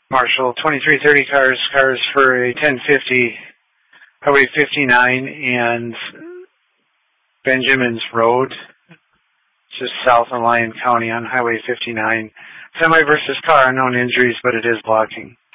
Marshall, 2330 cars for a 1050, Highway 59 and Benjamin's Road, just south of Lyon County on Highway 59. Semi versus car, unknown injuries, but it is blocking.